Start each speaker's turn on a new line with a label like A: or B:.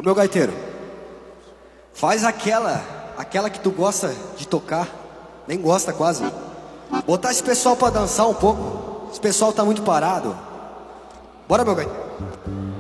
A: Ô meu gaiteiro, faz aquela que tu gosta de tocar, nem gosta quase. Botar esse pessoal pra dançar um pouco. Esse pessoal tá muito parado. Bora, meu gaiteiro.